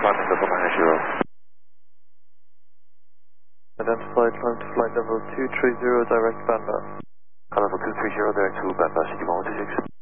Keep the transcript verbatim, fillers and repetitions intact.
climbing level nine zero. Identified, climb to flight level two three zero, direct Banda. Level two three zero, direct to Banda, City one one two six.